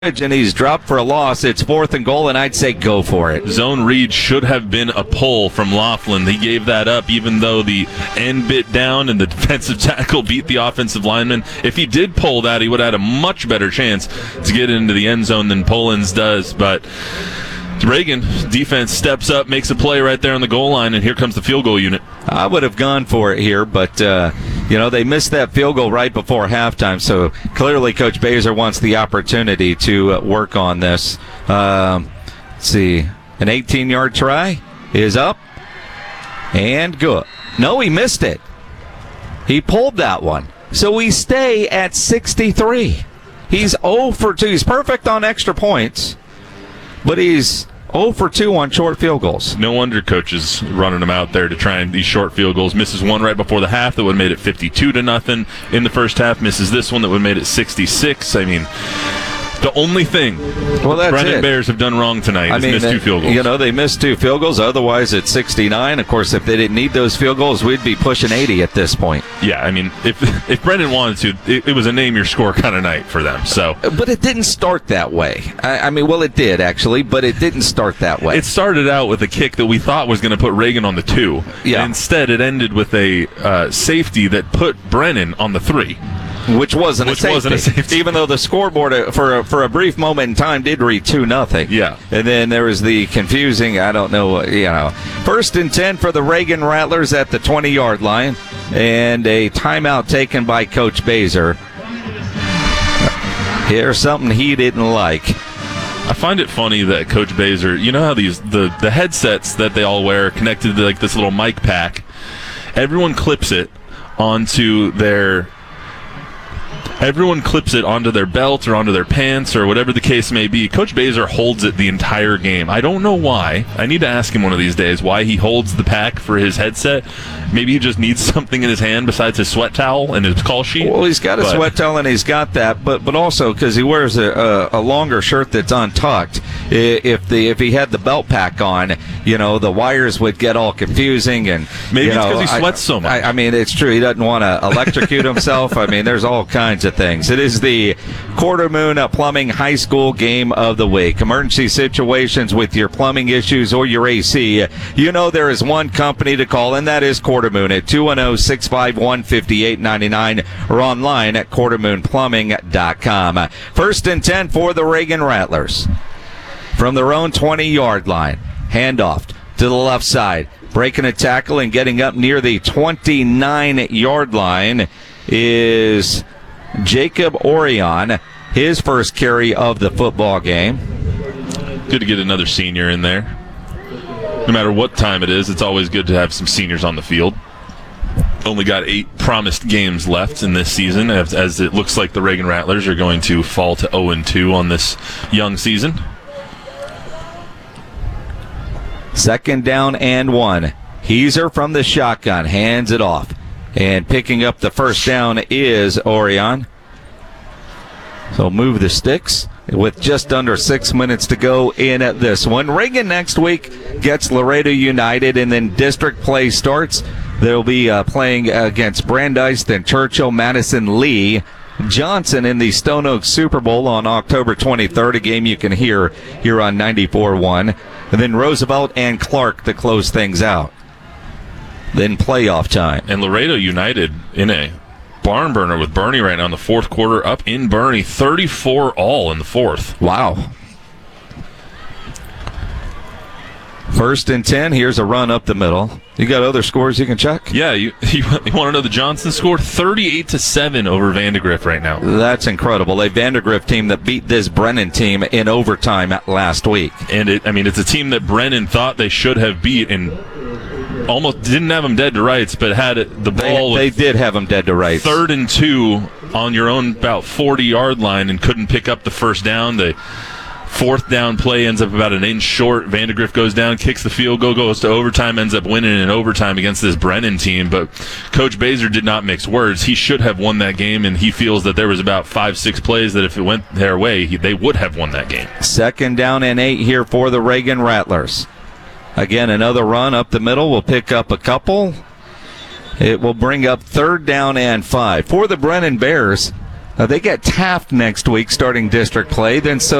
and he's dropped for a loss. It's 4th and goal, and I'd say go for it. Zone read should have been a pull from Laughlin. He gave that up, even though the end bit down and the defensive tackle beat the offensive lineman. If he did pull that, he would have had a much better chance to get into the end zone than Pullins does. But Reagan, defense steps up, makes a play right there on the goal line, and here comes the field goal unit. I would have gone for it here, but, they missed that field goal right before halftime, so clearly Coach Baser wants the opportunity to work on this. Let's see. An 18-yard try is up and good. No, he missed it. He pulled that one. So we stay at 63. He's 0 for 2. He's perfect on extra points, but he's 0 for 2 on short field goals. No wonder Coach is running him out there to try these short field goals. Misses one right before the half that would have made it 52-0 in the first half. Misses this one that would have made it 66. I mean, the only thing Brennan Bears have done wrong tonight is miss 2 field goals. They missed 2 field goals. Otherwise, it's 69. Of course, if they didn't need those field goals, we'd be pushing 80 at this point. Yeah, I mean, if Brennan wanted to, it was a name-your-score kind of night for them. So, but it didn't start that way. It did, actually, but it didn't start that way. It started out with a kick that we thought was going to put Reagan on the 2. Yeah. Instead, it ended with a safety that put Brennan on the 3. Which wasn't a safety. Even though the scoreboard for a brief moment in time did read 2-0. Yeah. And then there was the confusing, 1st and 10 for the Reagan Rattlers at the 20-yard line, and a timeout taken by Coach Baser. Here's something he didn't like. I find it funny that Coach Baser, you know how the headsets that they all wear connected to like this little mic pack, everyone clips it onto their belt or onto their pants or whatever the case may be. Coach Baser holds it the entire game. I don't know why. I need to ask him one of these days why he holds the pack for his headset. Maybe he just needs something in his hand besides his sweat towel and his call sheet. Well, he's got a sweat towel and he's got that, but also because he wears a longer shirt that's untucked. If he had the belt pack on, the wires would get all confusing. And maybe it's because he sweats so much. It's true. He doesn't want to electrocute himself. There's all kinds of things. It is the Quarter Moon Plumbing High School Game of the Week. Emergency situations with your plumbing issues or your AC. There is one company to call, and that is Quarter Moon at 210-651-5899 or online at quartermoonplumbing.com. 1st and 10 for the Reagan Rattlers. From their own 20-yard line. Handoff to the left side. Breaking a tackle and getting up near the 29-yard line is Jacob Orion, his first carry of the football game. Good to get another senior in there. No matter what time it is, it's always good to have some seniors on the field. Only got 8 promised games left in this season, as it looks like the Reagan Rattlers are going to fall to 0-2 on this young season. 2nd down and 1. Heeser from the shotgun, hands it off. And picking up the first down is Orion. So move the sticks with just under 6 minutes to go in at this one. Reagan next week gets Laredo United, and then district play starts. They'll be playing against Brandeis, then Churchill, Madison, Lee, Johnson in the Stone Oak Super Bowl on October 23rd, a game you can hear here on 94.1. And then Roosevelt and Clark to close things out. Then playoff time. And Laredo United in a barn burner with Bernie right now in the 4th quarter, up in Bernie, 34-all in the 4th. Wow. 1st and 10. Here's a run up the middle. You got other scores you can check? Yeah, you want to know the Johnson score? 38-7 over Vandegrift right now. That's incredible. A Vandegrift team that beat this Brennan team in overtime last week. And it's a team that Brennan thought they should have beat and almost didn't have them dead to rights, but had the ball. They did have them dead to rights. 3rd and 2 on your own about 40-yard line and couldn't pick up the first down. The 4th down play ends up about an inch short. Vandegrift goes down, kicks the field goal, goes to overtime, ends up winning in overtime against this Brennan team. But Coach Baser did not mix words. He should have won that game, and he feels that there was about 5-6 plays that if it went their way, they would have won that game. 2nd down and 8 here for the Reagan Rattlers. Again, another run up the middle. We'll pick up a couple. It will bring up 3rd down and 5. For the Brennan Bears, They get Taft next week starting district play. Then so